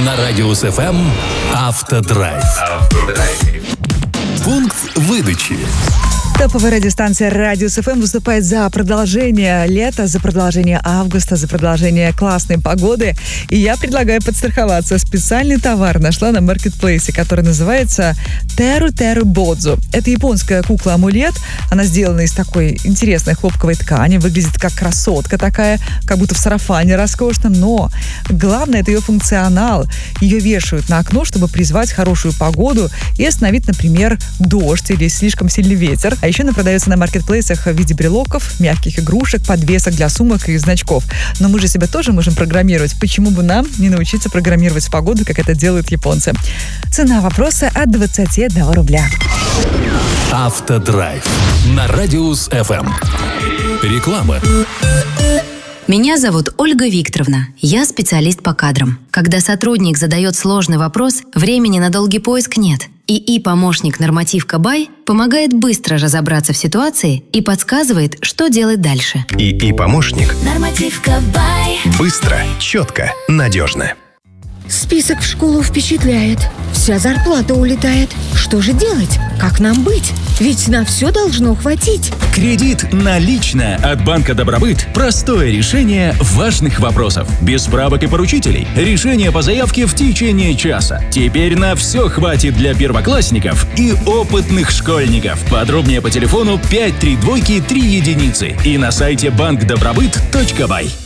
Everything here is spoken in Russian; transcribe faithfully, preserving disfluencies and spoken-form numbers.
На Радиус эф эм «Автодрайв». Пункт выдачи. Топовая радиостанция «Радиус эф эм» выступает за продолжение лета, за продолжение августа, за продолжение классной погоды. И я предлагаю подстраховаться. Специальный товар нашла на маркетплейсе, который называется Теру Теру Бодзу. Это японская кукла-амулет. Она сделана из такой интересной хлопковой ткани. Выглядит как красотка такая, как будто в сарафане роскошном. Но главное — это ее функционал. Ее вешают на окно, чтобы призвать хорошую погоду и остановить, например, дождь или слишком сильный ветер. А еще она продается на маркетплейсах в виде брелоков, мягких игрушек, подвесок для сумок и значков. Но мы же себя тоже можем программировать. Почему бы нам не научиться программировать погоду, как это делают японцы? Цена вопроса от двадцати одного рубля. Автодрайв на Радиус эф эм. Реклама. Меня зовут Ольга Викторовна. Я специалист по кадрам. Когда сотрудник задает сложный вопрос, времени на долгий поиск нет. ИИ-помощник «Нормативка Бай» помогает быстро разобраться в ситуации и подсказывает, что делать дальше. ИИ-помощник. Нормативка Бай. Быстро, четко, надежно. Список в школу впечатляет. Вся зарплата улетает. Что же делать? Как нам быть? Ведь на все должно хватить. Кредит налично от Банка Добробыт. Простое решение важных вопросов. Без справок и поручителей. Решение по заявке в течение часа. Теперь на все хватит для первоклассников и опытных школьников. Подробнее по телефону пять три двойки три единицы и на сайте банк добробыт точка бай.